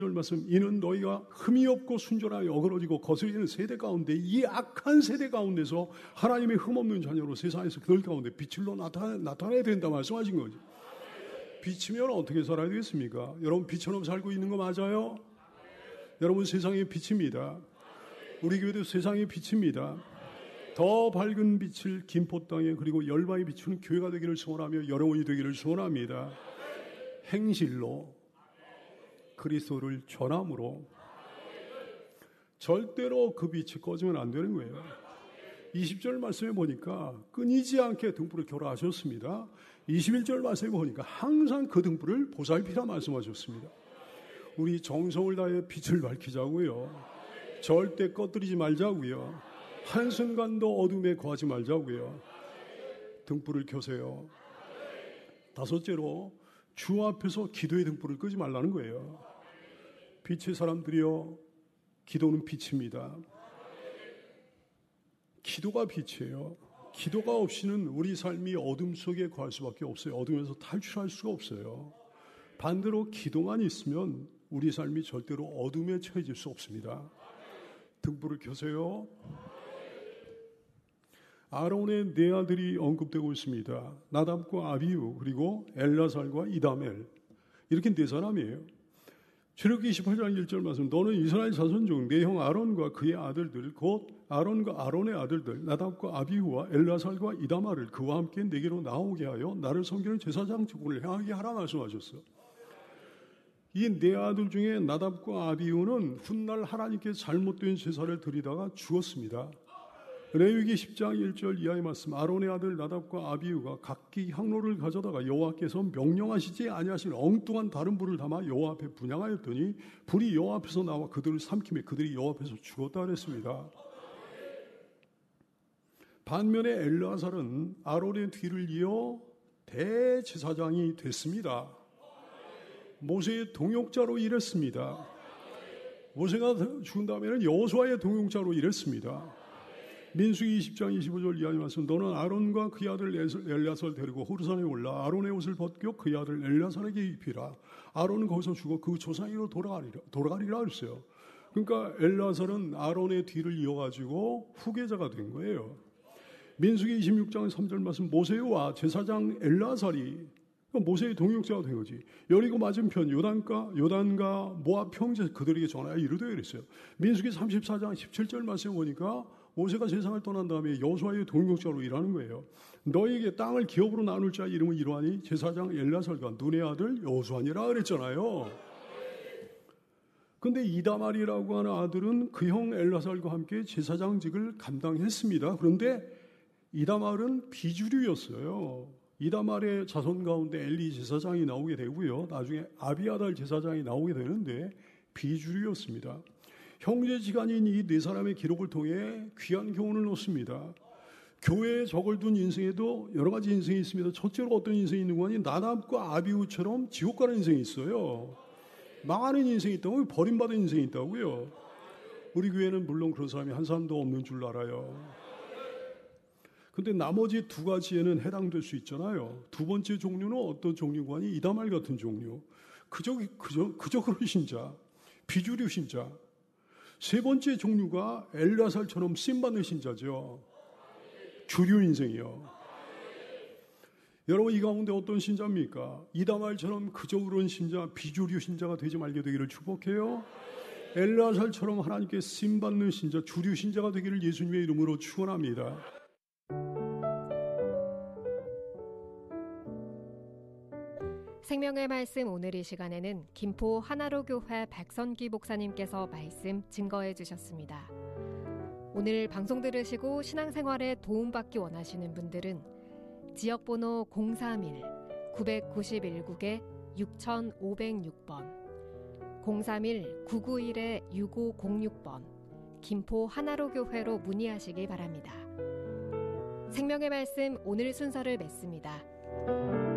말씀, 이는 너희가 흠이 없고 순전하여 어그러지고 거스리는 세대 가운데, 이 악한 세대 가운데서 하나님의 흠 없는 자녀로 세상에서 그들 가운데 빛으로 나타나야 된다 말씀하신 거죠. 빛이면 어떻게 살아야 되겠습니까? 여러분 빛처럼 살고 있는 거 맞아요? 여러분 세상의 빛입니다. 우리 교회도 세상의 빛입니다. 더 밝은 빛을 김포 땅에 그리고 열방에 비추는 교회가 되기를 소원하며 여러분이 되기를 소원합니다. 행실로 그리스도를 전함으로 절대로 그 빛이 꺼지면 안 되는 거예요. 20절 말씀에 보니까 끊이지 않게 등불을 켜라하셨습니다. 21절 말씀에 보니까 항상 그 등불을 보살피라 말씀하셨습니다. 우리 정성을 다해 빛을 밝히자고요. 절대 꺼뜨리지 말자고요. 한순간도 어둠에 거하지 말자고요. 등불을 켜세요. 다섯째로 주 앞에서 기도의 등불을 끄지 말라는 거예요. 빛의 사람들이여, 기도는 빛입니다. 기도가 빛이에요. 기도가 없이는 우리 삶이 어둠 속에 거할 수밖에 없어요. 어둠에서 탈출할 수가 없어요. 반대로 기도만 있으면 우리 삶이 절대로 어둠에 처해질 수 없습니다. 등불을 켜세요. 아론의 네 아들이 언급되고 있습니다. 나답과 아비후, 그리고 엘라살과 이다멜, 이렇게 네 사람이에요. 출애굽기 28장 1절 말씀, 너는 이스라엘 자손 중 내 형 아론과 그의 아들들, 곧 아론과 아론의 아들들 나답과 아비후와 엘라살과 이다말을 그와 함께 내게로 나오게 하여 나를 섬기는 제사장 직분을 행하게 하라 말씀하셨어요. 이 네 아들 중에 나답과 아비후는 훗날 하나님께 잘못된 제사를 드리다가 죽었습니다. 레위기 10장 1절 이하의 말씀, 아론의 아들 나답과 아비후가 각기 향로를 가져다가 여호와께서 명령하시지 아니하신 엉뚱한 다른 불을 담아 여호와 앞에 분향하였더니 불이 여호와 앞에서 나와 그들을 삼키매 그들이 여호와 앞에서 죽었다 그랬습니다. 반면에 엘르아살은 아론의 뒤를 이어 대제사장이 됐습니다. 모세의 동역자로 일했습니다. 모세가 죽은 다음에는 여호수아의 동역자로 일했습니다. 민수기 20장 25절 이하의 말씀, 너는 아론과 그의 아들 엘야살을 데리고 호르산에 올라 아론의 옷을 벗겨 그의 아들 엘야살에게 입히라. 아론은 거기서 죽어 그 조상으로 돌아가리라 했어요. 그러니까 엘야살은 아론의 뒤를 이어가지고 후계자가 된 거예요. 민수기 26장 3절 말씀, 모세와 제사장 엘야살이 모세의 동역자가 된 거지. 여리고 맞은편 요단과 모압 형제 그들에게 전하여 이르되 이랬어요. 민수기 34장 17절 말씀에 보니까 모세가 세상을 떠난 다음에 여호수아의 동역자로 일하는 거예요. 너희에게 땅을 기업으로 나눌 자 이름은 이러하니 제사장 엘야살과 눈의 아들 여호수아니라 그랬잖아요. 근데 이다말이라고 하는 아들은 그 형 엘야살과 함께 제사장직을 감당했습니다. 그런데 이다말은 비주류였어요. 이다말의 자손 가운데 엘리 제사장이 나오게 되고요. 나중에 아비아달 제사장이 나오게 되는데 비주류였습니다. 형제지간인 이 네 사람의 기록을 통해 귀한 교훈을 얻습니다. 교회에 적을 둔 인생에도 여러 가지 인생이 있습니다. 첫째로 어떤 인생이 있는 거니 나답과 아비후처럼 지옥 가는 인생이 있어요. 망하는 인생이 있다고, 버림받은 인생이 있다고요. 우리 교회는 물론 그런 사람이 한 사람도 없는 줄 알아요. 근데 나머지 두 가지에는 해당될 수 있잖아요. 두 번째 종류는 어떤 종류관이 이다말 같은 종류. 그저 그런 신자, 비주류 신자. 세 번째 종류가 엘야살처럼 쓰임받는 신자죠. 주류 인생이요. 여러분 이 가운데 어떤 신자입니까? 이다말처럼 그저 그런 신자, 비주류 신자가 되지 말게 되기를 축복해요. 엘야살처럼 하나님께 쓰임받는 신자, 주류 신자가 되기를 예수님의 이름으로 축원합니다. 생명의 말씀 오늘 이 시간에는 김포 하나로교회 백선기 목사님께서 말씀 증거해 주셨습니다. 오늘 방송 들으시고 신앙생활에 도움받기 원하시는 분들은 지역번호 031-991국에 6506번 031-991-6506번 김포 하나로교회로 문의하시기 바랍니다. 생명의 말씀 오늘 순서를 맺습니다.